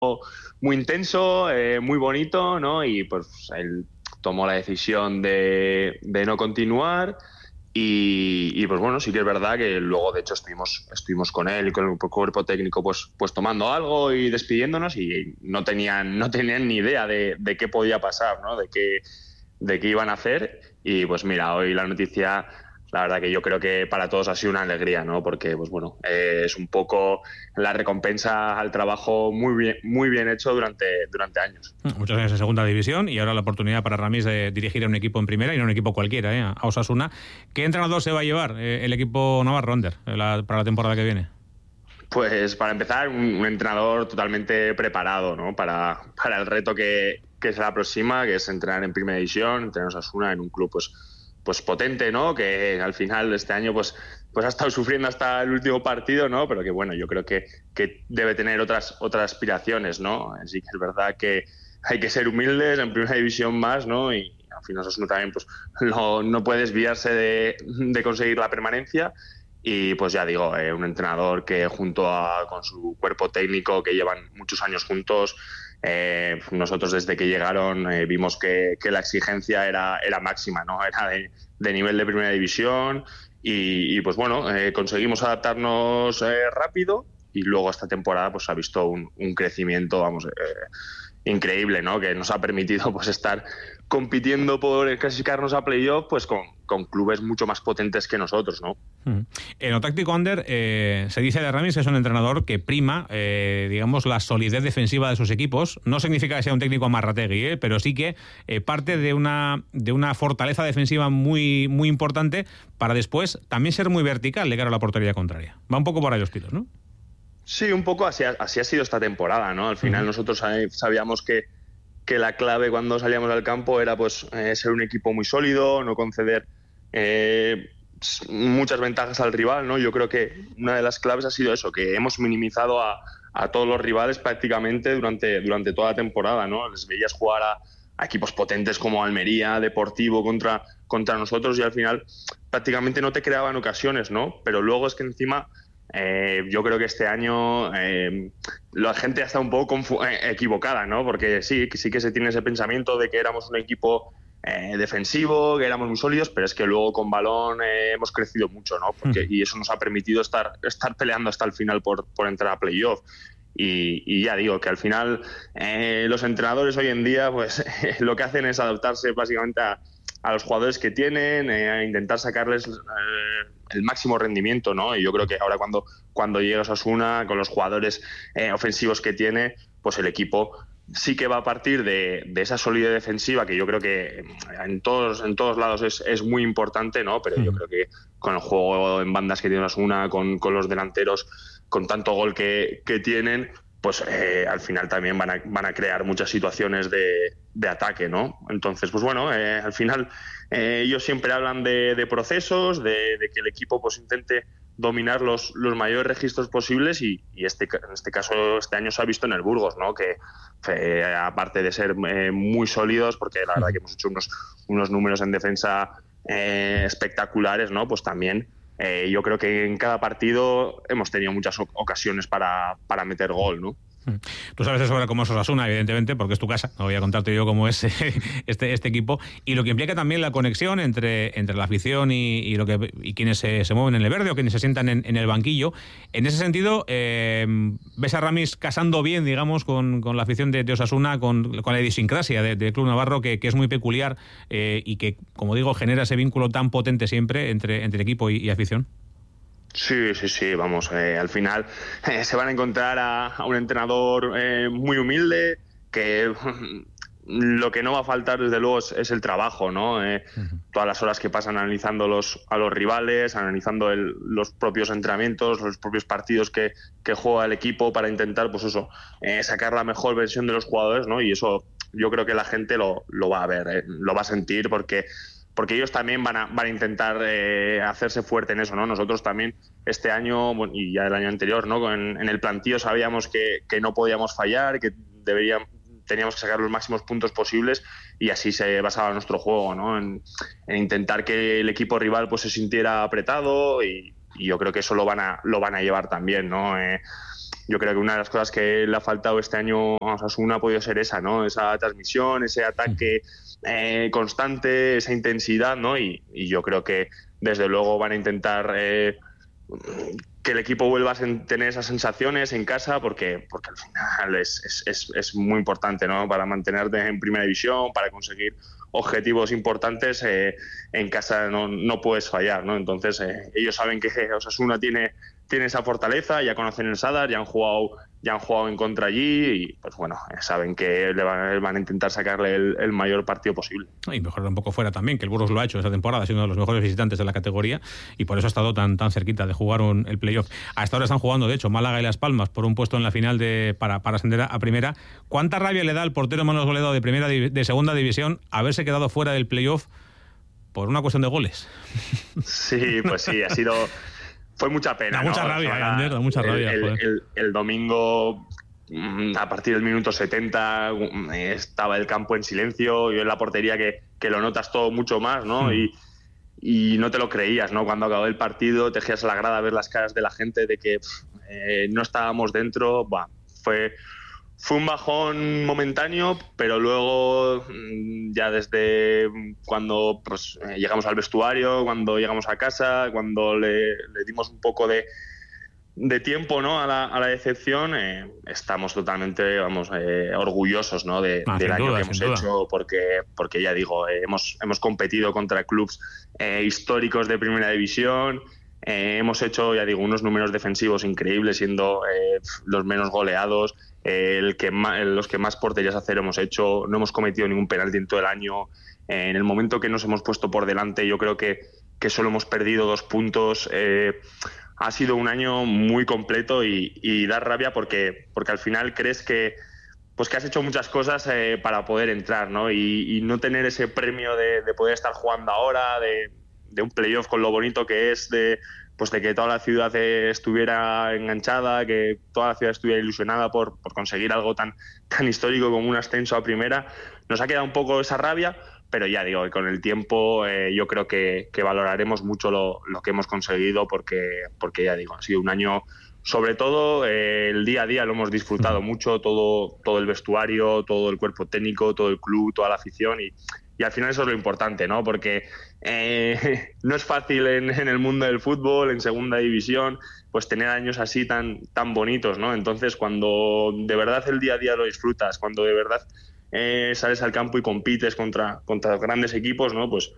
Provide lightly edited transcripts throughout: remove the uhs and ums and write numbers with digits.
muy intenso, muy bonito, ¿no? Y pues él tomó la decisión de no continuar. Y pues bueno, sí que es verdad que luego de hecho estuvimos con él y con el cuerpo técnico pues tomando algo y despidiéndonos, y no tenían ni idea de qué podía pasar, ¿no? De qué iban a hacer. Y pues mira, hoy la noticia, la verdad que yo creo que para todos ha sido una alegría, ¿no? Porque pues bueno, es un poco la recompensa al trabajo muy bien hecho durante años. Muchos años en segunda división y ahora la oportunidad para Ramis de dirigir a un equipo en primera, y no un equipo cualquiera, a Osasuna. ¿Qué entrenador se va a llevar el equipo navarro, Ander, para la temporada que viene? Pues para empezar, un entrenador totalmente preparado, ¿no? Para el reto que se le aproxima, que es entrenar en primera división, entrenar en Osasuna, en un club pues potente, ¿no? Que al final este año pues ha estado sufriendo hasta el último partido, ¿no? Pero que bueno, yo creo que debe tener otras aspiraciones, ¿no? Así que es verdad que hay que ser humildes en primera división más, ¿no? Y al final Osasuna también pues no puede desviarse de conseguir la permanencia. Y pues ya digo, un entrenador que con su cuerpo técnico, que llevan muchos años juntos, nosotros desde que llegaron vimos que la exigencia era máxima, ¿no? Era de nivel de primera división, y pues bueno, conseguimos adaptarnos rápido, y luego esta temporada pues ha visto un crecimiento, vamos, increíble, ¿no? Que nos ha permitido pues estar compitiendo por clasificarnos a playoff pues con clubes mucho más potentes que nosotros, ¿no? En lo táctico, Ander, se dice de Ramis que es un entrenador que prima, digamos, la solidez defensiva de sus equipos. No significa que sea un técnico amarrategui, pero sí que parte de una fortaleza defensiva muy, muy importante para después también ser muy vertical de cara a la portería contraria. Va un poco por ahí los tiros, ¿no? Sí, un poco así ha sido esta temporada, ¿no? Al final nosotros sabíamos que la clave cuando salíamos al campo era pues ser un equipo muy sólido, no conceder muchas ventajas al rival, ¿no? Yo creo que una de las claves ha sido eso, que hemos minimizado a todos los rivales prácticamente durante toda la temporada, ¿no? Les veías jugar a equipos potentes como Almería, Deportivo contra nosotros, y al final prácticamente no te creaban ocasiones, ¿no? Pero luego es que encima yo creo que este año la gente está un poco equivocada, ¿no? Porque sí que se tiene ese pensamiento de que éramos un equipo defensivo, que éramos muy sólidos, pero es que luego con balón hemos crecido mucho, ¿no? Y eso nos ha permitido estar peleando hasta el final por entrar a playoff. Y ya digo que al final los entrenadores hoy en día pues lo que hacen es adaptarse básicamente a los jugadores que tienen, a intentar sacarles el máximo rendimiento, ¿no? Y yo creo que ahora cuando llega Osasuna, con los jugadores ofensivos que tiene, pues el equipo sí que va a partir de esa solidez defensiva, que yo creo que en todos lados es muy importante, ¿no? Pero yo creo que con el juego en bandas que tiene Osasuna, con los delanteros, con tanto gol que tienen, pues al final también van a crear muchas situaciones de ataque, ¿no? Entonces, pues bueno, al final ellos siempre hablan de procesos, de que el equipo pues intente dominar los mayores registros posibles, y en este caso este año se ha visto en el Burgos, ¿no? Que aparte de ser muy sólidos, porque la verdad que hemos hecho unos números en defensa espectaculares, ¿no? Pues también yo creo que en cada partido hemos tenido muchas ocasiones para meter gol, ¿no? Tú sabes de sobra cómo es Osasuna, evidentemente, porque es tu casa. No voy a contarte yo cómo es este equipo, y lo que implica también la conexión entre la afición y quienes se mueven en el verde o quienes se sientan en el banquillo. En ese sentido, ¿ves a Ramis casando bien, digamos, con la afición de Osasuna, con la idiosincrasia del Club Navarro, que es muy peculiar y que, como digo, genera ese vínculo tan potente siempre entre equipo y afición? Sí, vamos, al final se van a encontrar a un entrenador muy humilde, que lo que no va a faltar desde luego es el trabajo, ¿no? Todas las horas que pasan analizando a los rivales, analizando los propios entrenamientos, los propios partidos que juega el equipo, para intentar pues eso, sacar la mejor versión de los jugadores, ¿no? Y eso yo creo que la gente lo va a ver, lo va a sentir, porque ellos también van a intentar hacerse fuerte en eso, ¿no? Nosotros también este año, bueno, y ya el año anterior, ¿no? En el plantío sabíamos que no podíamos fallar, que teníamos que sacar los máximos puntos posibles, y así se basaba nuestro juego, ¿no? En intentar que el equipo rival pues se sintiera apretado, y yo creo que eso lo van a llevar también, ¿no? yo creo que una de las cosas que le ha faltado este año a Osasuna ha podido ser esa, ¿no? Esa transmisión, ese ataque constante, esa intensidad, ¿no? Y yo creo que desde luego van a intentar que el equipo vuelva a tener esas sensaciones en casa, porque al final es muy importante, ¿no? Para mantenerte en primera división, para conseguir objetivos importantes, en casa no puedes fallar, ¿no? Entonces ellos saben que Osasuna tiene esa fortaleza, ya conocen el Sadar, ya han jugado en contra allí y pues bueno, saben que van a intentar sacarle el mayor partido posible. Y mejorar un poco fuera también, que el Burgos lo ha hecho esta temporada, siendo uno de los mejores visitantes de la categoría, y por eso ha estado tan cerquita de jugar el playoff. Hasta ahora están jugando, de hecho, Málaga y Las Palmas por un puesto en la final para ascender a primera. ¿Cuánta rabia le da al portero menos goleado de segunda división haberse quedado fuera del playoff por una cuestión de goles? Sí, pues sí, fue mucha pena. Da mucha rabia, Ander, da mucha rabia. El domingo, a partir del minuto 70, estaba el campo en silencio, y en la portería que lo notas todo mucho más, ¿no? Y no te lo creías, ¿no? Cuando acabó el partido, te giras a la grada a ver las caras de la gente de que no estábamos dentro. Fue un bajón momentáneo, pero luego ya desde cuando llegamos al vestuario, cuando llegamos a casa, cuando le dimos un poco de tiempo, ¿no? a la decepción, estamos totalmente orgullosos, ¿no? del año que hemos hecho, porque ya digo, hemos competido contra clubs históricos de primera división. Hemos hecho, ya digo, unos números defensivos increíbles, siendo los menos goleados, los que más porterías a cero hemos hecho. No hemos cometido ningún penalti en todo el año. En el momento que nos hemos puesto por delante, yo creo que solo hemos perdido 2 puntos. Ha sido un año muy completo y da rabia porque al final crees que has hecho muchas cosas para poder entrar, ¿no? Y no tener ese premio de poder estar jugando ahora, de un playoff, con lo bonito que es de que toda la ciudad estuviera enganchada, que toda la ciudad estuviera ilusionada por conseguir algo tan histórico como un ascenso a primera. Nos ha quedado un poco esa rabia, pero ya digo, con el tiempo yo creo que valoraremos mucho lo que hemos conseguido, porque ya digo, ha sido un año, sobre todo el día a día lo hemos disfrutado mucho, todo el vestuario, todo el cuerpo técnico, todo el club, toda la afición, y al final eso es lo importante, ¿no? Porque no es fácil en el mundo del fútbol, en segunda división, pues tener años así tan bonitos, ¿no? Entonces, cuando de verdad el día a día lo disfrutas, cuando de verdad sales al campo y compites contra grandes equipos, ¿no? Pues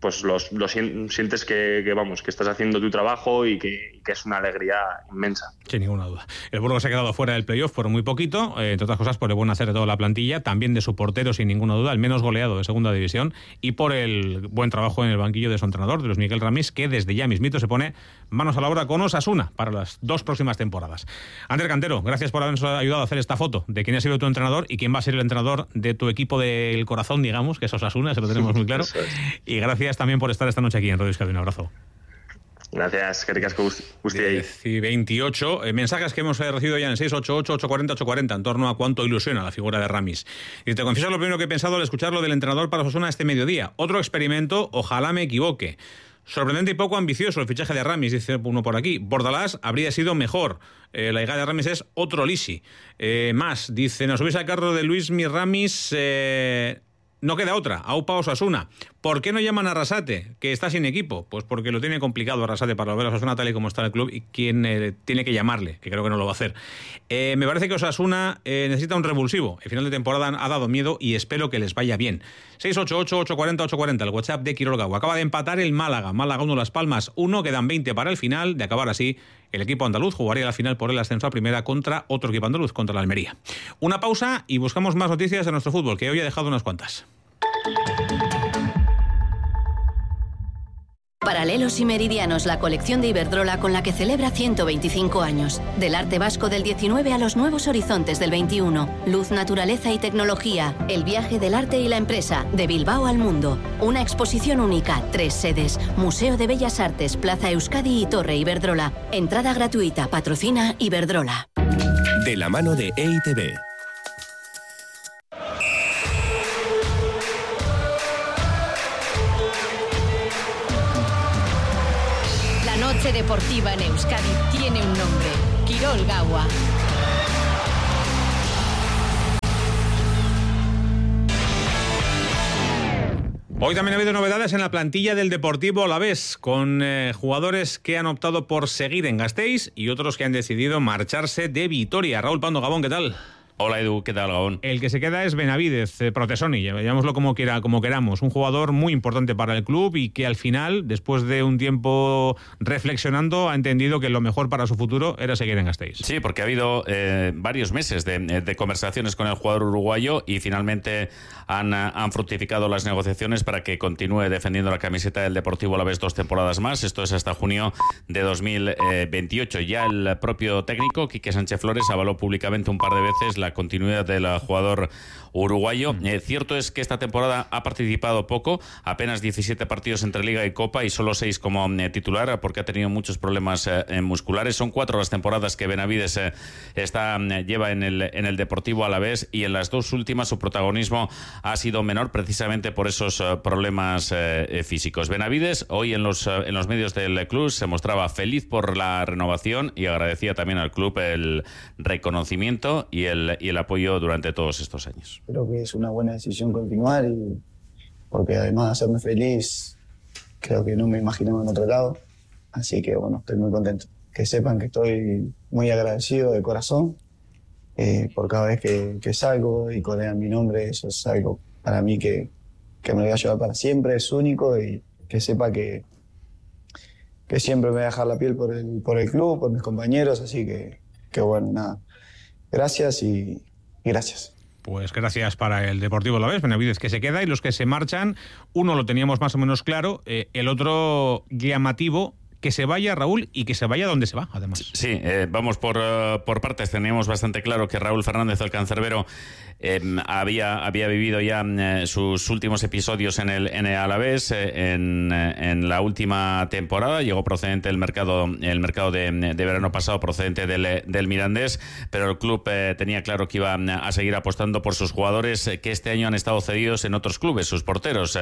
sientes que estás haciendo tu trabajo y que es una alegría inmensa. Sin ninguna duda. El Burgos se ha quedado fuera del playoff por muy poquito, entre otras cosas por el buen hacer de toda la plantilla, también de su portero, sin ninguna duda, el menos goleado de segunda división, y por el buen trabajo en el banquillo de su entrenador, de Luis Miguel Ramis, que desde ya mismito se pone manos a la obra con Osasuna para las 2 próximas temporadas. Ander Cantero, gracias por habernos ayudado a hacer esta foto de quién ha sido tu entrenador y quién va a ser el entrenador de tu equipo del corazón, digamos, que es Osasuna, eso lo tenemos muy claro. Y gracias también por estar esta noche aquí en Radio Euskadi. Un abrazo. Gracias, que ricasco, Gusti. 10 y 28 mensajes que hemos recibido ya en 688-840-840 en torno a cuánto ilusiona la figura de Ramis. Y te confieso lo primero que he pensado al escucharlo del entrenador para Osasuna este mediodía. Otro experimento, ojalá me equivoque. Sorprendente y poco ambicioso el fichaje de Ramis, dice uno por aquí. Bordalás habría sido mejor. La llegada de Ramis es otro Lisi. Más, dice, nos subís al carro de Luis Mi Ramis... No queda otra, aupa Osasuna. ¿Por qué no llaman a Arrasate, que está sin equipo? Pues porque lo tiene complicado Arrasate para volver a Osasuna tal y como está el club, y quién tiene que llamarle, que creo que no lo va a hacer. Me parece que Osasuna necesita un revulsivo. El final de temporada ha dado miedo y espero que les vaya bien. 688-840-840, el WhatsApp de Quirol Gago. Acaba de empatar el Málaga 1, Las Palmas 1, quedan 20 para el final. De acabar así, el equipo andaluz jugaría la final por el ascenso a primera contra otro equipo andaluz, contra la Almería. Una pausa y buscamos más noticias de nuestro fútbol, que hoy ha dejado unas cuantas. Paralelos y Meridianos, la colección de Iberdrola con la que celebra 125 años. Del arte vasco del 19 a los nuevos horizontes del 21. Luz, naturaleza y tecnología. El viaje del arte y la empresa. De Bilbao al mundo. Una exposición única. 3 sedes. Museo de Bellas Artes, Plaza Euskadi y Torre Iberdrola. Entrada gratuita. Patrocina Iberdrola. De la mano de EITB. La noche deportiva en Euskadi tiene un nombre: Quirol Gaua. Hoy también ha habido novedades en la plantilla del Deportivo Alavés, con jugadores que han optado por seguir en Gasteiz y otros que han decidido marcharse de Vitoria. Raúl Pando, Gabón, ¿qué tal? Hola Edu, ¿qué tal, Gabón? El que se queda es Benavidez, Protesoni, llamémoslo como queramos, un jugador muy importante para el club y que al final, después de un tiempo reflexionando, ha entendido que lo mejor para su futuro era seguir en Gasteiz. Sí, porque ha habido varios meses de conversaciones con el jugador uruguayo y finalmente han fructificado las negociaciones para que continúe defendiendo la camiseta del Deportivo Alavés 2 temporadas más. Esto es hasta junio de 2028. Ya el propio técnico, Quique Sánchez Flores, avaló públicamente un par de veces la continuidad del jugador uruguayo. Cierto es que esta temporada ha participado poco, apenas 17 partidos entre Liga y Copa y solo 6 como titular, porque ha tenido muchos problemas musculares. Son 4 las temporadas que Benavidez lleva en el Deportivo Alavés y en las 2 últimas su protagonismo ha sido menor precisamente por esos problemas físicos. Benavidez hoy en los medios del club se mostraba feliz por la renovación y agradecía también al club el reconocimiento y el apoyo durante todos estos años. Creo que es una buena decisión continuar y porque además de hacerme feliz, creo que no me imaginaba en otro lado. Así que bueno, estoy muy contento. Que sepan que estoy muy agradecido de corazón por cada vez que salgo y corean mi nombre. Eso es algo para mí que me lo voy a llevar para siempre, es único, y que sepa que siempre me voy a dejar la piel por el club, por mis compañeros. Así que bueno, nada. Gracias y gracias. Pues gracias para el Deportivo Alavés, Benavidez que se queda, y los que se marchan, uno lo teníamos más o menos claro, el otro llamativo, que se vaya Raúl y que se vaya donde se va, además. Sí, vamos por partes. Teníamos bastante claro que Raúl Fernández, el cancerbero, había vivido ya sus últimos episodios en el Alavés en la última temporada. Llegó procedente del mercado de verano pasado, procedente del Mirandés, pero el club tenía claro que iba a seguir apostando por sus jugadores que este año han estado cedidos en otros clubes, sus porteros.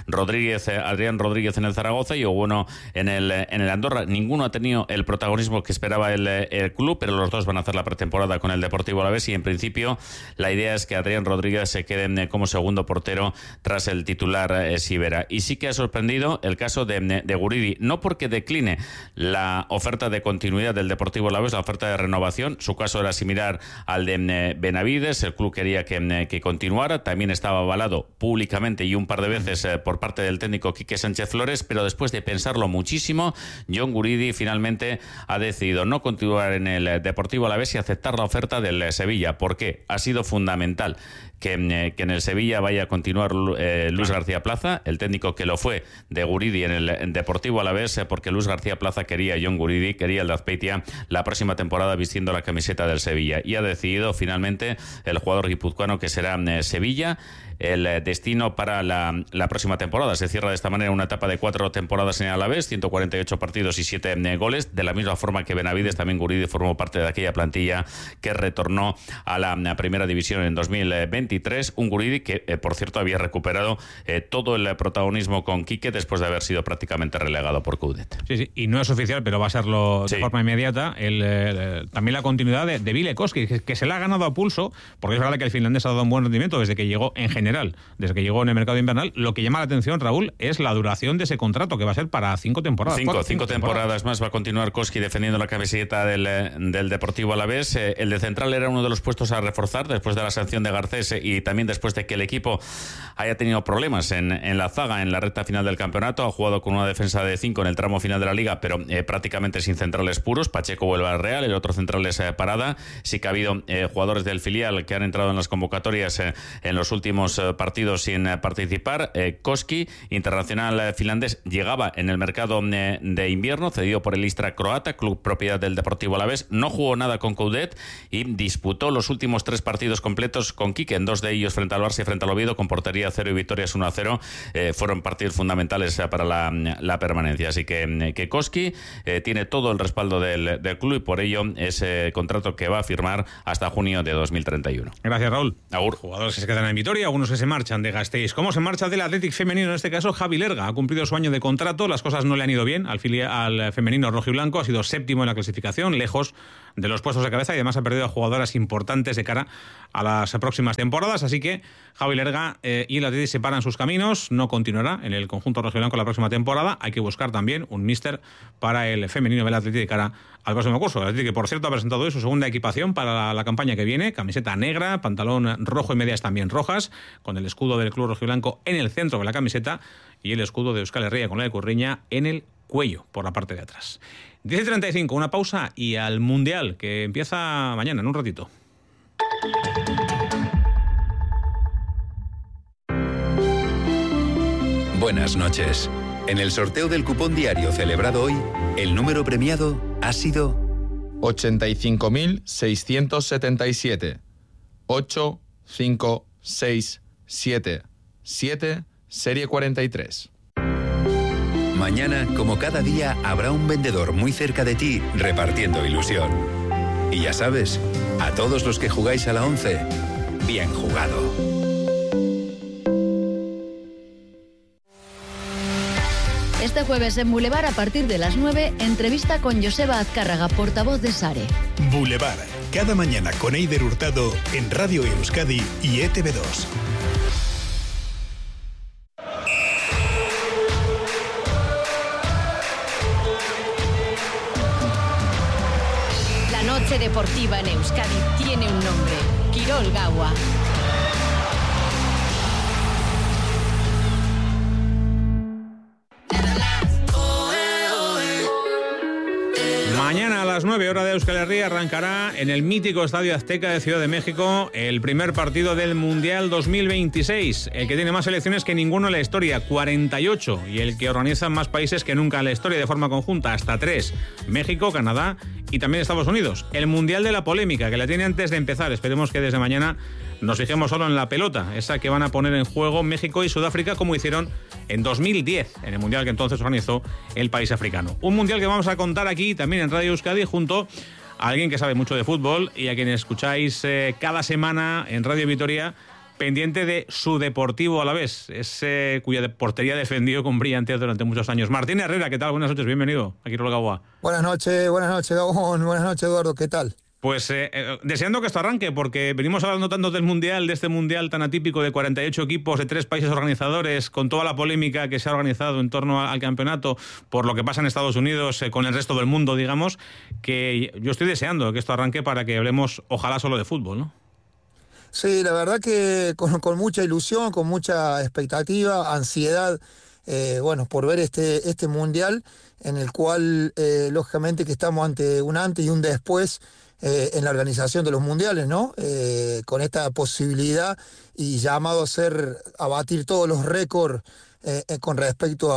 Adrián Rodríguez en el Zaragoza y Oguno en el Andorra. Ninguno ha tenido el protagonismo que esperaba el club, pero los dos van a hacer la pretemporada con el Deportivo Alavés y en principio la idea es que Adrián Rodríguez se quede como segundo portero tras el titular Sivera. Y sí que ha sorprendido el caso de Guridi, no porque decline la oferta de continuidad del Deportivo Alavés, la oferta de renovación. Su caso era similar al de Benavidez. El club quería que continuara, también estaba avalado públicamente y un par de veces por parte del técnico Quique Sánchez Flores, pero después de pensarlo muchísimo, John Guridi finalmente ha decidido no continuar en el Deportivo Alavés y aceptar la oferta del Sevilla. ¿Por qué? Ha sido fundamental que en el Sevilla vaya a continuar Luis García Plaza, el técnico que lo fue de Guridi en el Deportivo Alavés, porque Luis García Plaza quería a John Guridi, quería el de Azpeitia la próxima temporada vistiendo la camiseta del Sevilla, y ha decidido finalmente el jugador guipuzcoano que será Sevilla el destino para la próxima temporada. Se cierra de esta manera una etapa de 4 temporadas en el Alavés, 148 partidos y 7 goles, de la misma forma que Benavidez. También Guridi formó parte de aquella plantilla que retornó a la primera división en 2023, un Guridi que, por cierto, había recuperado todo el protagonismo con Quique después de haber sido prácticamente relegado por Coudet. Sí, y no es oficial, pero va a serlo de forma inmediata. También la continuidad de Ville Koski, que se la ha ganado a pulso, porque es verdad que el finlandés ha dado un buen rendimiento desde que llegó en general, desde que llegó en el mercado invernal. Lo que llama la atención, Raúl, es la duración de ese contrato, que va a ser para 5 temporadas. 5 temporadas más va a continuar Koski defendiendo la camiseta del Deportivo Alavés. El de central era uno de los puestos a reforzar después de la sanción de Garcés y también después de que el equipo haya tenido problemas en la zaga en la recta final del campeonato. Ha jugado con una defensa de 5 en el tramo final de la Liga, pero prácticamente sin centrales puros. Pacheco vuelve al Real, el otro central es Parada. Sí que ha habido jugadores del filial que han entrado en las convocatorias en los últimos partidos sin participar. Koski, internacional finlandés, llegaba en el mercado de invierno, cedido por el Istra croata, club propiedad del Deportivo Alavés. No jugó nada con Coudet y disputó los últimos 3 partidos completos con Quique, en 2 de ellos frente al Barça y frente al Oviedo, con portería 0 y victorias 1-0. Fueron partidos fundamentales para la permanencia. Así que Koski tiene todo el respaldo del club y por ello ese contrato que va a firmar hasta junio de 2031. Gracias, Raúl. Agur. Jugadores que se quedan en Vitoria, algunos que se marchan de Gasteiz. ¿Cómo se marcha del Athletic femenino? En este caso, Javi Lerga ha cumplido su año de contrato. Las cosas no le han ido bien al femenino rojiblanco. Ha sido 7º en la clasificación, lejos de los puestos de cabeza y además ha perdido a jugadoras importantes de cara a las próximas temporadas, así que Javi Lerga y el Atleti separan sus caminos, no continuará en el conjunto rojiblanco la próxima temporada. Hay que buscar también un míster para el femenino del Atleti de cara al próximo curso. El Atleti, que por cierto ha presentado hoy su segunda equipación para la campaña que viene, camiseta negra, pantalón rojo y medias también rojas, con el escudo del club rojiblanco en el centro de la camiseta y el escudo de Euskal Herria con la de Curriña en el cuello por la parte de atrás. 10:35, una pausa y al Mundial, que empieza mañana en un ratito. Buenas noches. En el sorteo del cupón diario celebrado hoy, el número premiado ha sido 85.677. 85677, serie 43. Mañana, como cada día, habrá un vendedor muy cerca de ti repartiendo ilusión. Y ya sabes, a todos los que jugáis a la 11, bien jugado. Este jueves en Boulevard, a partir de las 9, entrevista con Joseba Azcárraga, portavoz de Sare. Boulevard, cada mañana con Eider Hurtado en Radio Euskadi y ETV2. La noche deportiva en Euskadi tiene un nombre: Kirol Gaua. Mañana a las 9, hora de Euskal Herria, arrancará en el mítico Estadio Azteca de Ciudad de México el primer partido del Mundial 2026, el que tiene más selecciones que ninguno en la historia, 48, y el que organiza más países que nunca en la historia de forma conjunta, hasta 3, México, Canadá y también Estados Unidos. El Mundial de la polémica, que la tiene antes de empezar. Esperemos que desde mañana nos fijemos solo en la pelota, esa que van a poner en juego México y Sudáfrica, como hicieron en 2010, en el Mundial que entonces organizó el país africano. Un Mundial que vamos a contar aquí también en Radio Euskadi junto a alguien que sabe mucho de fútbol y a quien escucháis cada semana en Radio Vitoria, pendiente de su Deportivo Alavés, ese cuya portería defendió con brillantez durante muchos años. Martín Herrera, ¿qué tal? Buenas noches, bienvenido aquí en Gaua. Buenas noches, Gabón, buenas noches, Eduardo, ¿qué tal? Pues deseando que esto arranque, porque venimos hablando tanto del Mundial, de este Mundial tan atípico de 48 equipos de 3 países organizadores, con toda la polémica que se ha organizado en torno al campeonato, por lo que pasa en Estados Unidos con el resto del mundo, digamos, que yo estoy deseando que esto arranque para que hablemos, ojalá, solo de fútbol, ¿no? Sí, la verdad que con mucha ilusión, con mucha expectativa, ansiedad, por ver este Mundial, en el cual, lógicamente, que estamos ante un antes y un después en la organización de los mundiales, ¿no? Con esta posibilidad y llamado a batir todos los récords con respecto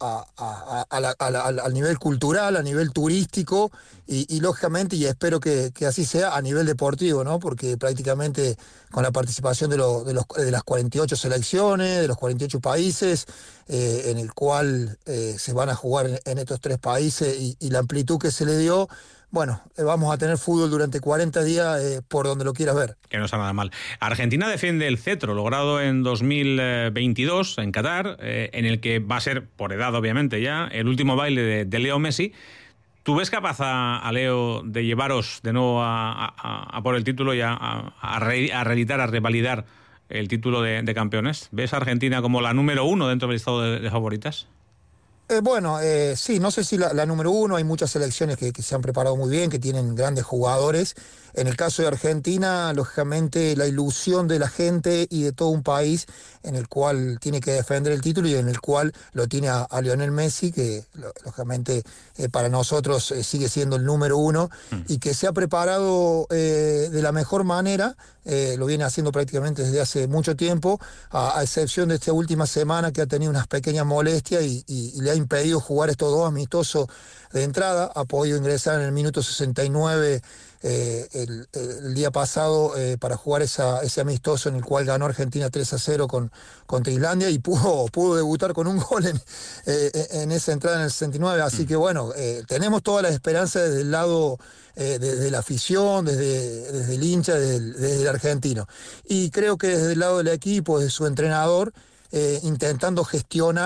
al nivel cultural, a nivel turístico y lógicamente, y espero que así sea, a nivel deportivo, ¿no? Porque prácticamente con la participación de las 48 selecciones, de los 48 países, en el cual se van a jugar en estos 3 países y la amplitud que se le dio, bueno, vamos a tener fútbol durante 40 días por donde lo quieras ver. Que no está nada mal. Argentina defiende el cetro logrado en 2022 en Qatar, en el que va a ser, por edad obviamente ya, el último baile de Leo Messi. ¿Tú ves capaz a Leo de llevaros de nuevo a por el título y a reeditar, a revalidar el título de campeones? ¿Ves a Argentina como la número 1 dentro del listado de favoritas? Sí, no sé si la número 1, hay muchas selecciones que se han preparado muy bien, que tienen grandes jugadores. En el caso de Argentina, lógicamente, la ilusión de la gente y de todo un país en el cual tiene que defender el título y en el cual lo tiene a Lionel Messi, que lógicamente para nosotros sigue siendo el número 1 y que se ha preparado de la mejor manera, lo viene haciendo prácticamente desde hace mucho tiempo, a excepción de esta última semana que ha tenido unas pequeñas molestias y le ha impedido jugar estos 2 amistosos de entrada. Ha podido ingresar en el minuto 69 el día pasado para jugar ese amistoso en el cual ganó Argentina 3-0 contra Islandia y pudo debutar con un gol en esa entrada en el 69, así que bueno, tenemos todas las esperanzas desde el lado desde la afición, desde el hincha, desde el argentino, y creo que desde el lado del equipo, de su entrenador, intentando gestionar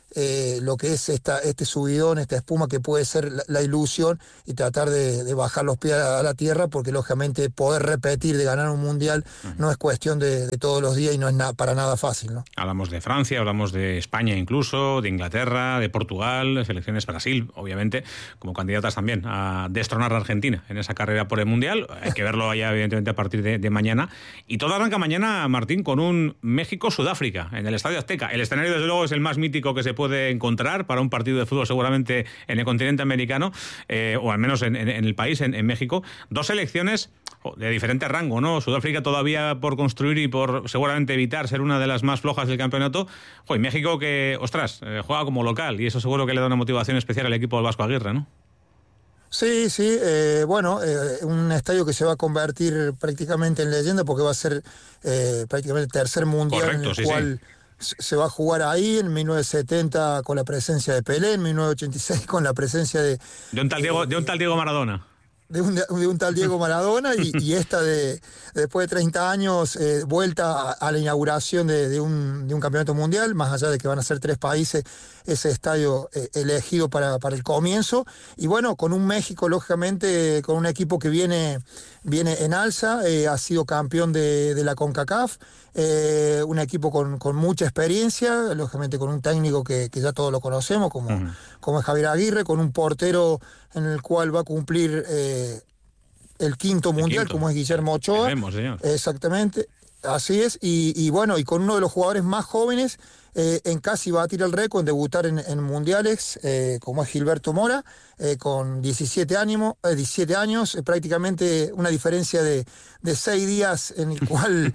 lo que es este subidón, esta espuma que puede ser la ilusión, y tratar de bajar los pies a la tierra, porque lógicamente poder repetir de ganar un mundial no es cuestión de todos los días y no es para nada fácil, ¿no? Hablamos de Francia, hablamos de España incluso, de Inglaterra, de Portugal, selecciones Brasil, obviamente, como candidatas también a destronar a Argentina en esa carrera por el mundial. Hay que verlo allá, evidentemente, a partir de mañana. Y todo arranca mañana, Martín, con un México-Sudáfrica en el Estadio Azteca. El escenario, desde luego, es el más mítico que se puede encontrar para un partido de fútbol seguramente en el continente americano, o al menos en el país, en México. Dos selecciones de diferente rango, ¿no? Sudáfrica todavía por construir y por seguramente evitar ser una de las más flojas del campeonato. Y México que, ostras, juega como local, y eso seguro que le da una motivación especial al equipo del Vasco Aguirre, ¿no? Sí, un estadio que se va a convertir prácticamente en leyenda, porque va a ser prácticamente el tercer mundial. Correcto, en el cual se va a jugar ahí, en 1970 con la presencia de Pelé, en 1986 con la presencia de un tal Diego Maradona. De un tal Diego Maradona, y esta después de 30 años, vuelta a la inauguración de un campeonato mundial, más allá de que van a ser 3 países, ese estadio elegido para el comienzo. Y bueno, con un México, lógicamente, con un equipo que viene en alza, ha sido campeón de la CONCACAF, un equipo con mucha experiencia, lógicamente con un técnico que ya todos lo conocemos, como es Javier Aguirre, con un portero en el cual va a cumplir el quinto mundial, como es Guillermo Ochoa. Señor. Exactamente, así es, y bueno, y con uno de los jugadores más jóvenes en casi batir el récord, en debutar en mundiales, como es Gilberto Mora, con 17 años, prácticamente una diferencia de 6 días, en el cual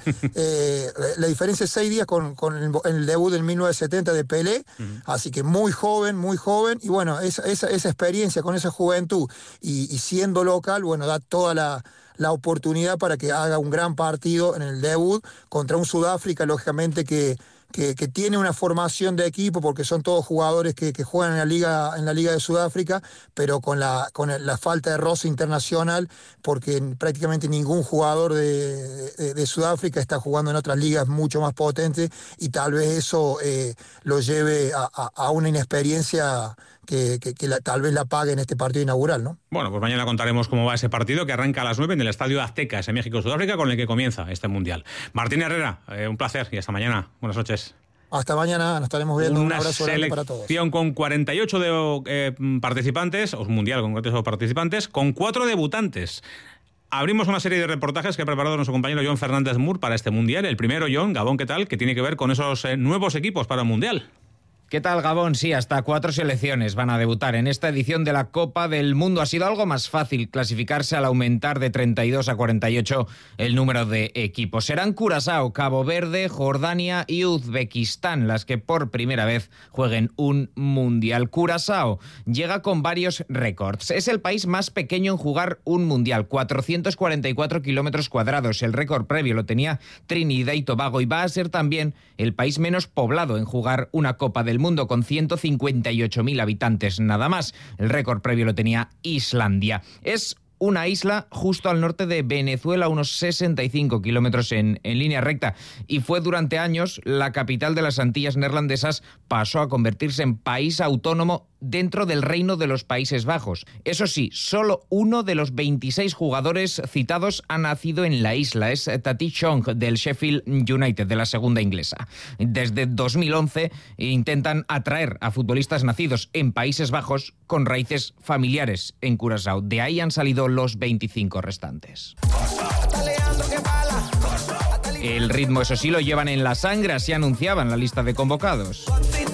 la diferencia de 6 días con el debut del 1970 de Pelé, así que muy joven, y bueno, esa experiencia con esa juventud y siendo local, bueno, da toda la oportunidad para que haga un gran partido en el debut contra un Sudáfrica, lógicamente que tiene una formación de equipo, porque son todos jugadores que juegan en la Liga de Sudáfrica, pero con la falta de roce internacional, porque prácticamente ningún jugador de Sudáfrica está jugando en otras ligas mucho más potentes, y tal vez eso lo lleve a una inexperiencia que tal vez la pague en este partido inaugural, ¿no? Bueno, pues mañana contaremos cómo va ese partido, que arranca a las 9 en el Estadio Azteca, ese México-Sudáfrica, con el que comienza este Mundial. Martín Herrera, un placer y hasta mañana. Buenas noches. Hasta mañana, nos estaremos viendo. Un abrazo grande para todos. Selección con 48 participantes, o Mundial con 48 participantes, con 4 debutantes. Abrimos una serie de reportajes que ha preparado nuestro compañero John Fernández Mur para este Mundial. El primero, John, Gabón, ¿qué tal? Que tiene que ver con esos nuevos equipos para el Mundial. ¿Qué tal, Gabón? Sí, hasta 4 selecciones van a debutar en esta edición de la Copa del Mundo. Ha sido algo más fácil clasificarse al aumentar de 32 a 48 el número de equipos. Serán Curazao, Cabo Verde, Jordania y Uzbekistán las que por primera vez jueguen un Mundial. Curazao llega con varios récords. Es el país más pequeño en jugar un Mundial, 444 kilómetros cuadrados. El récord previo lo tenía Trinidad y Tobago, y va a ser también el país menos poblado en jugar una Copa del Mundo, con 158.000 habitantes nada más. El récord previo lo tenía Islandia. Es una isla justo al norte de Venezuela, unos 65 kilómetros en línea recta, y fue durante años la capital de las Antillas Neerlandesas. Pasó a convertirse en país autónomo dentro del Reino de los Países Bajos. Eso sí, solo uno de los 26 jugadores citados ha nacido en la isla. Es Tati Chong, del Sheffield United, de la segunda inglesa. Desde 2011 intentan atraer a futbolistas nacidos en Países Bajos con raíces familiares en Curazao. De ahí han salido los 25 restantes. El ritmo, eso sí, lo llevan en la sangre, así anunciaban la lista de convocados.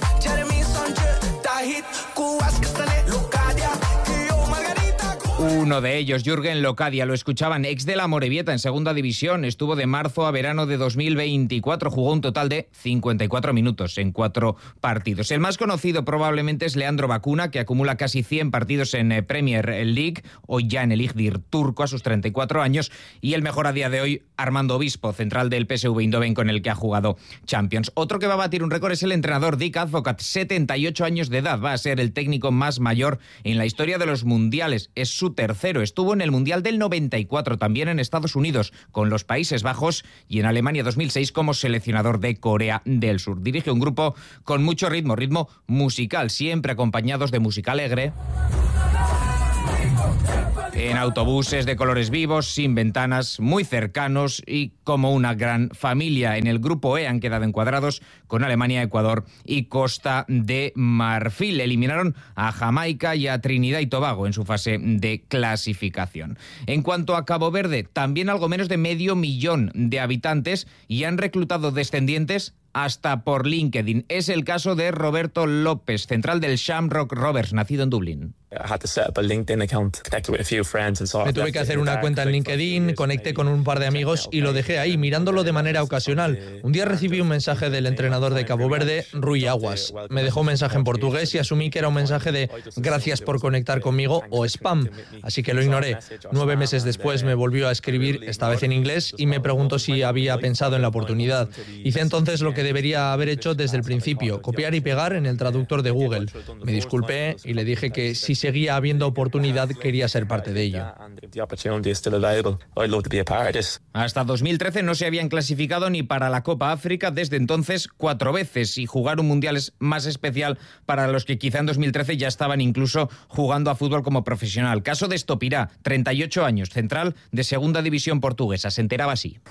Uno de ellos, Jürgen Locadia, lo escuchaban, ex de la Amorebieta en segunda división, estuvo de marzo a verano de 2024, jugó un total de 54 minutos en 4 partidos. El más conocido probablemente es Leandro Bacuna, que acumula casi 100 partidos en Premier League, hoy ya en el Iğdır turco a sus 34 años, y el mejor a día de hoy, Armando Obispo, central del PSV Eindhoven, con el que ha jugado Champions. Otro que va a batir un récord es el entrenador Dick Advocaat, 78 años de edad, va a ser el técnico más mayor en la historia de los mundiales. Es su su tercero. Estuvo en el Mundial del 94, también en Estados Unidos, con los Países Bajos, y en Alemania 2006 como seleccionador de Corea del Sur. Dirige un grupo con mucho ritmo musical, siempre acompañados de música alegre, en autobuses de colores vivos, sin ventanas, muy cercanos y como una gran familia. En el grupo E han quedado encuadrados con Alemania, Ecuador y Costa de Marfil. Eliminaron a Jamaica y a Trinidad y Tobago en su fase de clasificación. En cuanto a Cabo Verde, también algo menos de 500.000 de habitantes y han reclutado descendientes hasta por LinkedIn. Es el caso de Roberto López, central del Shamrock Rovers, nacido en Dublín. Me tuve que hacer una cuenta en LinkedIn, conecté con un par de amigos y lo dejé ahí, mirándolo de manera ocasional. Un día recibí un mensaje del entrenador de Cabo Verde, Rui Aguas. Me dejó un mensaje en portugués y asumí que era un mensaje de gracias por conectar conmigo o spam, así que lo ignoré. 9 meses después me volvió a escribir, esta vez en inglés, y me preguntó si había pensado en la oportunidad. Hice entonces lo que debería haber hecho desde el principio, copiar y pegar en el traductor de Google. Me disculpé y le dije que si seguía habiendo oportunidad quería ser parte de ello. Hasta 2013 no se habían clasificado ni para la Copa África, desde entonces 4 veces, y jugar un mundial es más especial para los que quizá en 2013 ya estaban incluso jugando a fútbol como profesional. Caso de Estopirá, 38 años, central de segunda división portuguesa, se enteraba así.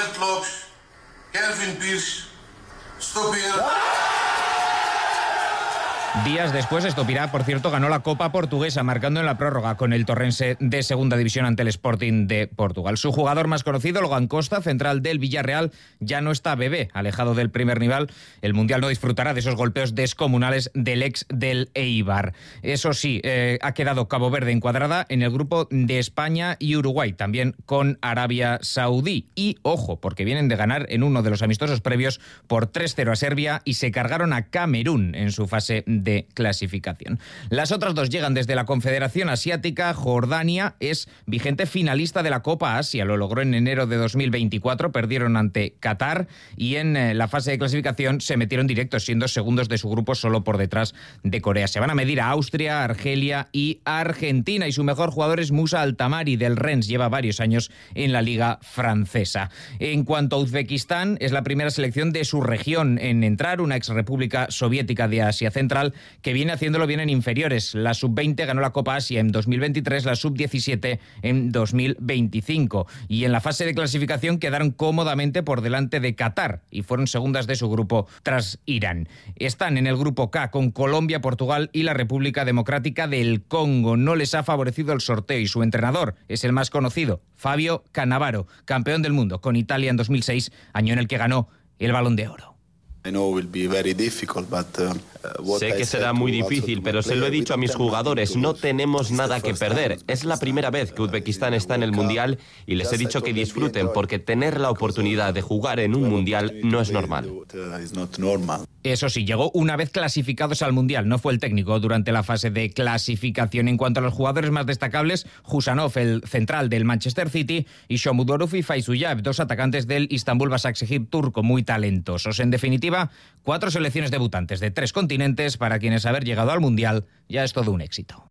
Días después, Estopirá, por cierto, ganó la Copa Portuguesa, marcando en la prórroga con el Torrense de segunda división ante el Sporting de Portugal. Su jugador más conocido, Logan Costa, central del Villarreal, ya no está bebé, alejado del primer nivel. El Mundial no disfrutará de esos golpeos descomunales del ex del Eibar. Eso sí, ha quedado Cabo Verde encuadrada en el grupo de España y Uruguay, también con Arabia Saudí. Y, ojo, porque vienen de ganar en uno de los amistosos previos por 3-0 a Serbia y se cargaron a Camerún en su fase de clasificación. Las otras dos llegan desde la Confederación Asiática. Jordania es vigente finalista de la Copa Asia, lo logró en enero de 2024, perdieron ante Qatar y en la fase de clasificación se metieron directos, siendo segundos de su grupo solo por detrás de Corea. Se van a medir a Austria, Argelia y Argentina, y su mejor jugador es Musa Altamari del Rennes, lleva varios años en la liga francesa. En cuanto a Uzbekistán, es la primera selección de su región en entrar, una exrepública soviética de Asia Central, que viene haciéndolo bien en inferiores. La sub-20 ganó la Copa Asia en 2023, la sub-17 en 2025. Y en la fase de clasificación quedaron cómodamente por delante de Qatar y fueron segundas de su grupo tras Irán. Están en el grupo K con Colombia, Portugal y la República Democrática del Congo. No les ha favorecido el sorteo y su entrenador es el más conocido, Fabio Cannavaro, campeón del mundo con Italia en 2006, año en el que ganó el Balón de Oro. Sé que será muy difícil, pero se lo he dicho a mis jugadores, no tenemos nada que perder. Es la primera vez que Uzbekistán está en el Mundial y les he dicho que disfruten, porque tener la oportunidad de jugar en un Mundial no es normal. Eso sí, llegó una vez clasificados al Mundial, no fue el técnico durante la fase de clasificación. En cuanto a los jugadores más destacables, Husanov, el central del Manchester City, y Shomudorov y Faizullayev, dos atacantes del Istanbul Başakşehir turco, muy talentosos. En definitiva, 4 selecciones debutantes de 3 continentes, para quienes haber llegado al Mundial ya es todo un éxito.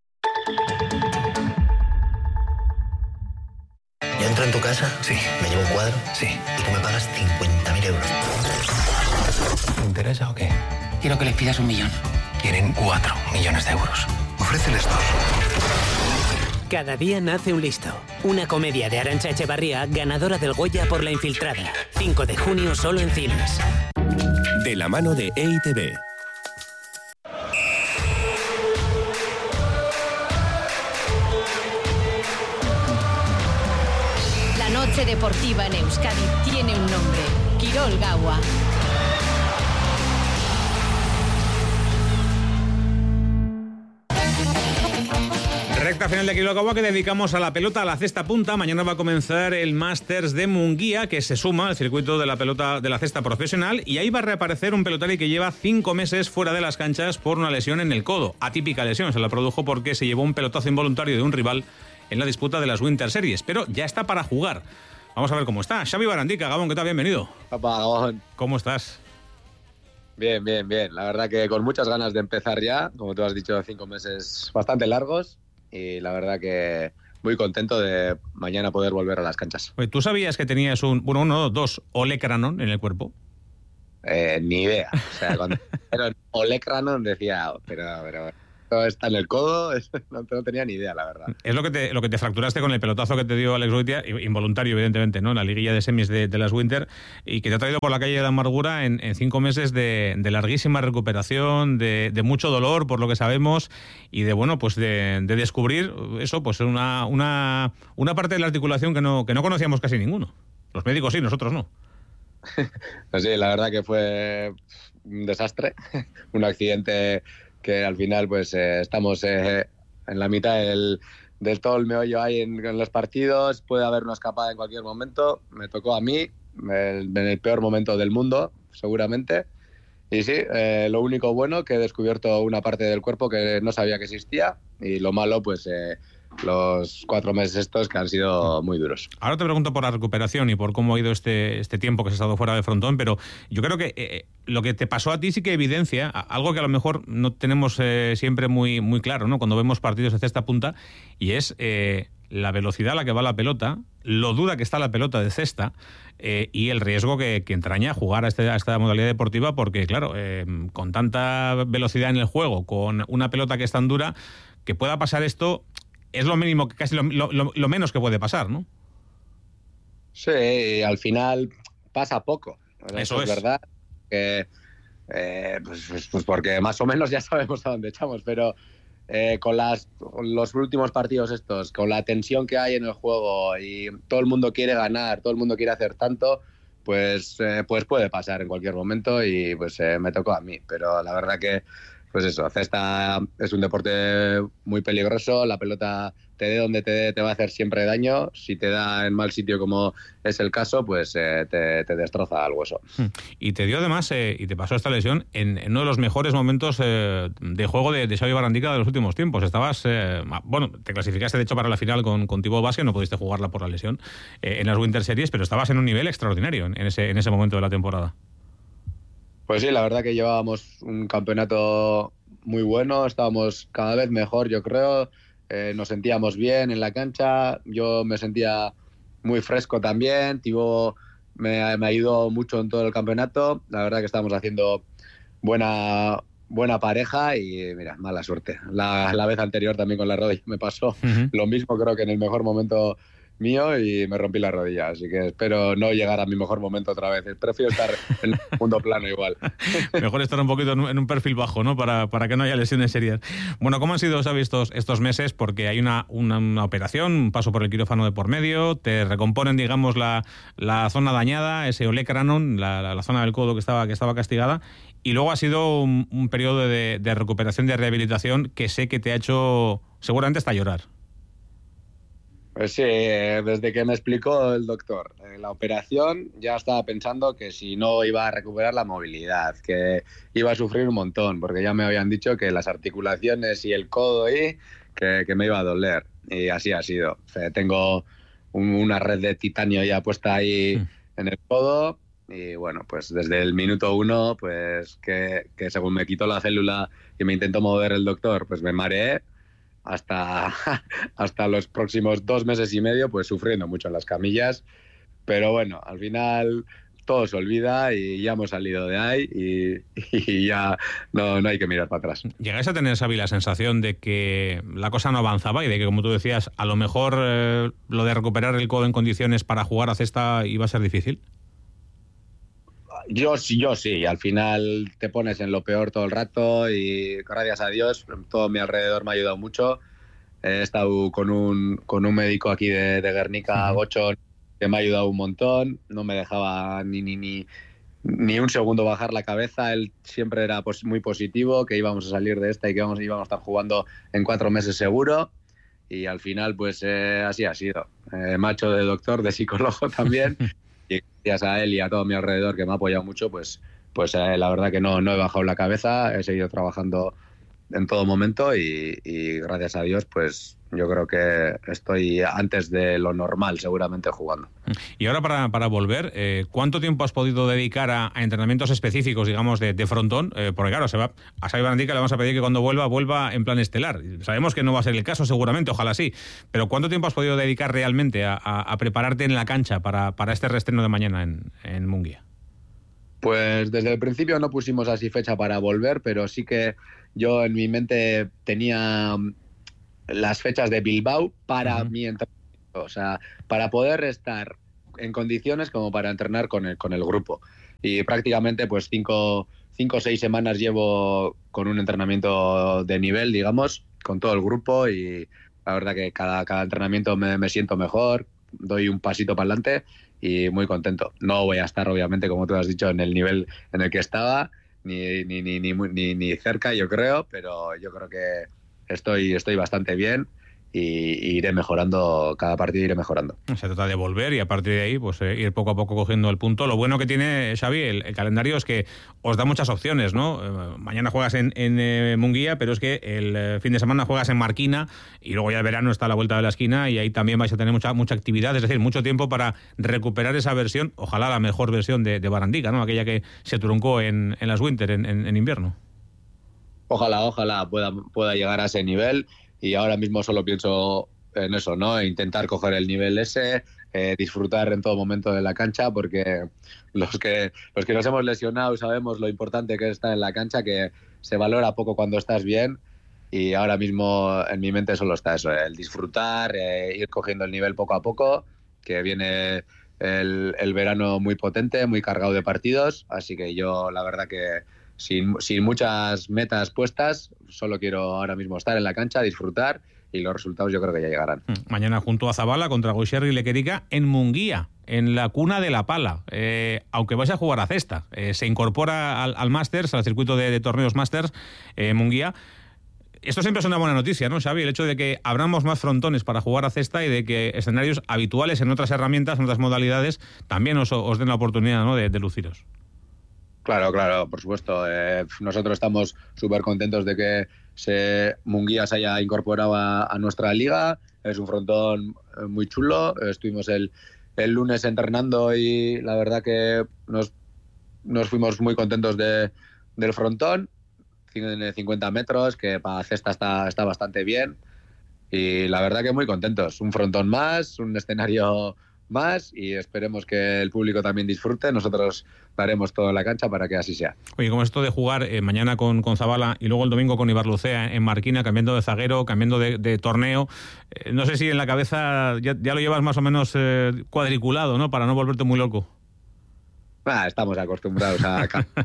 ¿Yo entro en tu casa? Sí. ¿Me llevo un cuadro? Sí. Y tú me pagas 50.000 euros. ¿Te interesa o qué? Quiero que les pidas 1 millón. Quieren 4 millones de euros. Ofréceles 2. Cada día nace un listo. Una comedia de Arantxa Echevarría, ganadora del Goya por La Infiltrada. 5 de junio solo en cines. De la mano de EITB. La noche deportiva en Euskadi tiene un nombre: Kirol Gaua. Recta final de Kirol Gaua que dedicamos a la pelota, a la cesta punta. Mañana va a comenzar el Masters de Munguía, que se suma al circuito de la pelota de la cesta profesional, y ahí va a reaparecer un pelotari que lleva 5 meses fuera de las canchas por una lesión en el codo. Atípica lesión, se la produjo porque se llevó un pelotazo involuntario de un rival en la disputa de las Winter Series, pero ya está para jugar. Vamos a ver cómo está. Xavi Barandica, Gabón, ¿qué tal? Bienvenido. Papá, Gabón. ¿Cómo estás? Bien, bien, bien. La verdad que con muchas ganas de empezar ya. Como tú has dicho, 5 meses bastante largos. y la verdad que muy contento de mañana poder volver a las canchas. Oye, ¿tú sabías que tenías dos olecranon en el cuerpo? Ni idea. O sea, cuando era olecranon decía, pero todo está en el codo, no tenía ni idea, la verdad. Es lo que te fracturaste con el pelotazo que te dio Alex Goitia, involuntario evidentemente, ¿no? En la liguilla de semis de las Winter, y que te ha traído por la calle de la amargura en 5 meses de larguísima recuperación, de mucho dolor, por lo que sabemos, y de descubrir eso, pues una parte de la articulación que no conocíamos casi ninguno. Los médicos sí, nosotros no. Pues sí, la verdad que fue un desastre, un accidente que al final pues estamos en la mitad del todo el meollo ahí en los partidos, puede haber una escapada en cualquier momento, me tocó a mí en el peor momento del mundo seguramente, y sí, lo único bueno que he descubierto una parte del cuerpo que no sabía que existía, y lo malo pues los 4 meses estos que han sido muy duros. Ahora te pregunto por la recuperación y por cómo ha ido este tiempo que has estado fuera del frontón, pero yo creo que lo que te pasó a ti sí que evidencia algo que a lo mejor no tenemos siempre muy, muy claro, ¿no? Cuando vemos partidos de cesta punta, y es la velocidad a la que va la pelota, lo dura que está la pelota de cesta, y el riesgo que entraña jugar a esta modalidad deportiva, porque claro, con tanta velocidad en el juego, con una pelota que es tan dura, que pueda pasar esto es lo mínimo, casi lo menos que puede pasar, ¿no? Sí, al final pasa poco. Eso es verdad. Que, pues porque más o menos ya sabemos a dónde echamos, pero con los últimos partidos estos, con la tensión que hay en el juego y todo el mundo quiere ganar, todo el mundo quiere hacer tanto, pues puede pasar en cualquier momento, y pues me tocó a mí. Pero la verdad que pues eso, cesta es un deporte muy peligroso, la pelota te dé donde te dé, te va a hacer siempre daño, si te da en mal sitio como es el caso, pues te destroza el hueso. Y te dio además, y te pasó esta lesión, en uno de los mejores momentos de juego de Xavi Barrandica de los últimos tiempos. Estabas, te clasificaste de hecho para la final con Thibaut Basque, no pudiste jugarla por la lesión en las Winter Series, pero estabas en un nivel extraordinario en ese momento de la temporada. Pues sí, la verdad que llevábamos un campeonato muy bueno, estábamos cada vez mejor, yo creo, nos sentíamos bien en la cancha, yo me sentía muy fresco también, Thibaut me ayudó mucho en todo el campeonato, la verdad que estábamos haciendo buena pareja, y mira, mala suerte. La vez anterior también con la rodilla me pasó lo mismo, creo que en el mejor momento mío, y me rompí la rodilla, así que espero no llegar a mi mejor momento otra vez. Prefiero estar en un segundo plano igual. Mejor estar un poquito en un perfil bajo, ¿no? Para que no haya lesiones serias. Bueno, ¿cómo han sido, Xavi, estos meses? Porque hay una operación, un paso por el quirófano de por medio, te recomponen, digamos, la zona dañada, ese olecranon, la zona del codo que estaba castigada, y luego ha sido un periodo de recuperación, de rehabilitación, que sé que te ha hecho seguramente hasta llorar. Pues sí, desde que me explicó el doctor la operación, ya estaba pensando que si no iba a recuperar la movilidad, que iba a sufrir un montón, porque ya me habían dicho que las articulaciones y el codo ahí, que me iba a doler, y así ha sido. O sea, tengo una red de titanio ya puesta ahí en el codo, y bueno, pues desde el minuto 1, pues que según me quitó la célula y me intentó mover el doctor, pues me mareé, hasta los próximos 2 meses y medio, pues sufriendo mucho en las camillas. Pero bueno, al final todo se olvida y ya hemos salido de ahí, y ya no hay que mirar para atrás. ¿Llegáis a tener, Xavi, la sensación de que la cosa no avanzaba y de que, como tú decías, a lo mejor lo de recuperar el codo en condiciones para jugar a cesta iba a ser difícil? Yo sí, al final te pones en lo peor todo el rato, y gracias a Dios todo mi alrededor me ha ayudado mucho. He estado con un médico aquí de Guernica, Gocho, que me ha ayudado un montón, no me dejaba ni un segundo bajar la cabeza, él siempre era muy positivo, que íbamos a salir de esta y que íbamos a estar jugando en 4 meses seguro, y al final pues así ha sido. Macho de doctor, de psicólogo también. Y gracias a él y a todo mi alrededor, que me ha apoyado mucho, pues la verdad que no he bajado la cabeza, he seguido trabajando en todo momento y gracias a Dios, pues yo creo que estoy antes de lo normal seguramente jugando. Y ahora para volver, ¿cuánto tiempo has podido dedicar a entrenamientos específicos, digamos, de frontón? Porque claro, a Xavi Barandica le vamos a pedir que cuando vuelva en plan estelar. Sabemos que no va a ser el caso seguramente, ojalá sí, pero ¿cuánto tiempo has podido dedicar realmente a prepararte en la cancha para este reestreno de mañana en Munguía? Pues desde el principio no pusimos así fecha para volver, pero sí que yo en mi mente tenía las fechas de Bilbao para mi entrenamiento, o sea, para poder estar en condiciones como para entrenar con el grupo. Y prácticamente pues 5 o 6 semanas llevo con un entrenamiento de nivel, digamos, con todo el grupo, y la verdad que cada entrenamiento me siento mejor, doy un pasito para adelante y muy contento. No voy a estar, obviamente, como tú has dicho, en el nivel en el que estaba, ni cerca, yo creo, pero yo creo que estoy bastante bien y iré mejorando, cada partido iré mejorando. Se trata de volver y a partir de ahí pues ir poco a poco cogiendo el punto. Lo bueno que tiene, Xavi, el calendario es que os da muchas opciones, ¿no? Mañana juegas en Munguía, pero es que el fin de semana juegas en Marquina y luego ya el verano está a la vuelta de la esquina y ahí también vais a tener mucha actividad, es decir, mucho tiempo para recuperar esa versión, ojalá la mejor versión de Barandica, ¿no? Aquella que se truncó en las Winter, en invierno. Ojalá pueda llegar a ese nivel. Y ahora mismo solo pienso en eso, ¿no? Intentar coger el nivel ese, disfrutar en todo momento de la cancha, porque los que nos hemos lesionado sabemos lo importante que es estar en la cancha, que se valora poco cuando estás bien, y ahora mismo en mi mente solo está eso, el disfrutar, ir cogiendo el nivel poco a poco, que viene el verano muy potente, muy cargado de partidos, así que yo la verdad que sin muchas metas puestas, solo quiero ahora mismo estar en la cancha, disfrutar, y los resultados yo creo que ya llegarán. Mañana junto a Zabala contra Goixerri y Lequerica en Munguía, en la cuna de la pala, aunque vais a jugar a cesta. Se incorpora al Masters, al circuito de torneos Masters Munguía. Esto siempre es una buena noticia, ¿no, Xavi? El hecho de que abramos más frontones para jugar a cesta y de que escenarios habituales en otras herramientas, en otras modalidades, también os den la oportunidad, ¿no?, de luciros. Claro, por supuesto. Nosotros estamos súper contentos de que Munguía se haya incorporado a nuestra liga. Es un frontón muy chulo. Estuvimos el lunes entrenando y la verdad que nos fuimos muy contentos del frontón. 50 metros, que para cesta está bastante bien. Y la verdad que muy contentos. Un frontón más, un escenario más, y esperemos que el público también disfrute. Nosotros daremos todo en la cancha para que así sea. Oye, como esto de jugar mañana con Zabala y luego el domingo con Ibarlucea en Marquina, cambiando de zaguero, cambiando de torneo, no sé si en la cabeza ya lo llevas más o menos cuadriculado, ¿no?, para no volverte muy loco. Estamos acostumbrados a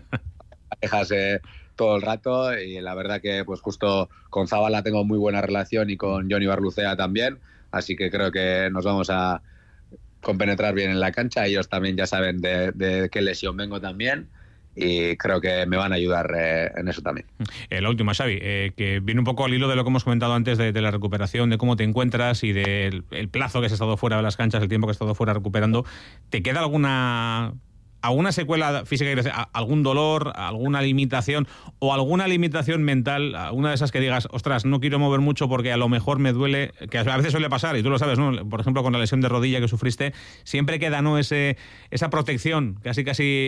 dejarse todo el rato, y la verdad que pues justo con Zabala tengo muy buena relación y con Jon Ibarlucea también, así que creo que nos vamos a compenetrar bien en la cancha. Ellos también ya saben de qué lesión vengo también, y creo que me van a ayudar en eso también. La última, Xavi, que viene un poco al hilo de lo que hemos comentado antes de la recuperación, de cómo te encuentras y del plazo que has estado fuera de las canchas, el tiempo que has estado fuera recuperando. ¿Te queda alguna secuela física, algún dolor, alguna limitación o alguna limitación mental, alguna de esas que digas, ostras, no quiero mover mucho porque a lo mejor me duele, que a veces suele pasar, y tú lo sabes, ¿no? Por ejemplo, con la lesión de rodilla que sufriste, siempre queda, ¿no?, esa protección casi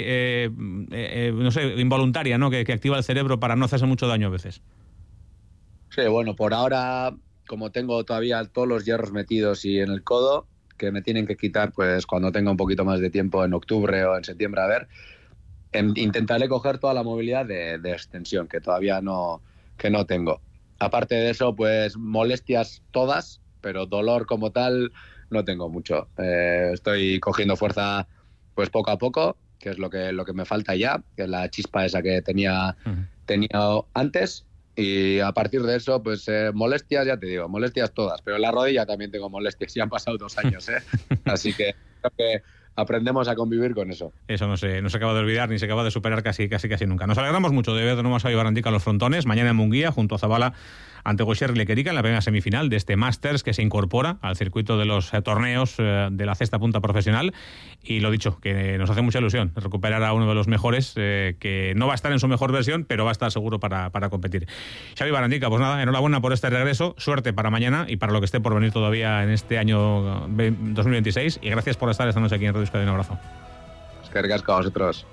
no sé, involuntaria, ¿no?, que activa el cerebro para no hacerse mucho daño a veces. Sí, bueno, por ahora, como tengo todavía todos los hierros metidos y en el codo, que me tienen que quitar pues cuando tenga un poquito más de tiempo en octubre o en septiembre, a ver, intentaré coger toda la movilidad de extensión, que todavía no tengo. Aparte de eso, pues molestias todas, pero dolor como tal no tengo mucho. Estoy cogiendo fuerza pues poco a poco, que es lo que me falta ya, que es la chispa esa que tenía antes. Y a partir de eso, pues molestias, ya te digo, molestias todas. Pero en la rodilla también tengo molestias, ya han pasado 2 años, Así que creo que aprendemos a convivir con eso. Eso no se acaba de olvidar ni se acaba de superar casi nunca. Nos alegramos mucho de ver de nuevo a Xavi Barandica a los frontones. Mañana en Munguía, junto a Zabala, ante Gosher Lequerica en la primera semifinal de este Masters que se incorpora al circuito de los torneos de la cesta punta profesional. Y lo dicho, que nos hace mucha ilusión recuperar a uno de los mejores, que no va a estar en su mejor versión, pero va a estar seguro para competir. Xavi Barandica, pues nada, enhorabuena por este regreso, suerte para mañana y para lo que esté por venir todavía en este año 2026, y gracias por estar esta noche aquí en Radio Euskadi. Un abrazo. Es que ricasco a vosotros.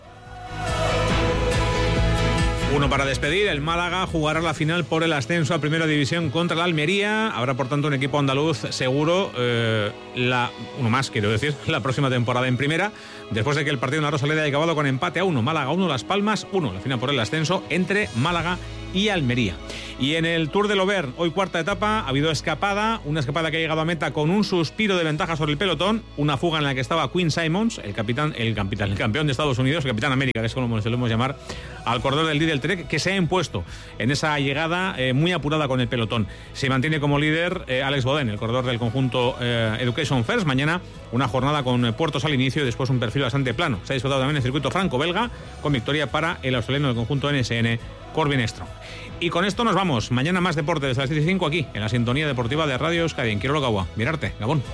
Uno para despedir, el Málaga jugará la final por el ascenso a Primera División contra la Almería. Habrá, por tanto, un equipo andaluz seguro, uno más, quiero decir, la próxima temporada en Primera, después de que el partido en la Rosaleda haya acabado con empate a 1. Málaga 1, Las Palmas 1. La final por el ascenso entre Málaga y Almería. Y en el Tour del Auvergne, hoy cuarta etapa, ha habido una escapada que ha llegado a meta con un suspiro de ventaja sobre el pelotón, una fuga en la que estaba Quinn Simmons, el campeón de Estados Unidos, el capitán América, que es como se lo hemos llamar, al corredor del Lidl Trek, que se ha impuesto en esa llegada muy apurada con el pelotón. Se mantiene como líder Alex Bodén, el corredor del conjunto Education First. Mañana una jornada con puertos al inicio y después un perfil bastante plano. Se ha disputado también el circuito franco-belga, con victoria para el australiano del conjunto NSN, Corbin Strong. Y con esto nos vamos. Mañana más deporte desde las 15 aquí, en la sintonía deportiva de Radio Euskadi, en Quirolo Gaua. Mirarte, Gabón.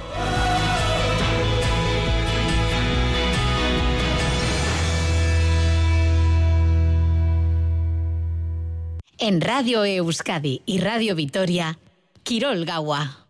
En Radio Euskadi y Radio Vitoria, Quirol Gaua.